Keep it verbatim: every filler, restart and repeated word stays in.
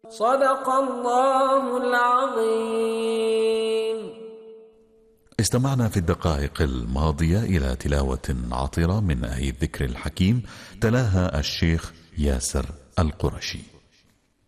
صدق الله العظيم. استمعنا في الدقائق الماضية إلى تلاوة عطرة من آي الذكر الحكيم تلاها الشيخ ياسر القرشي.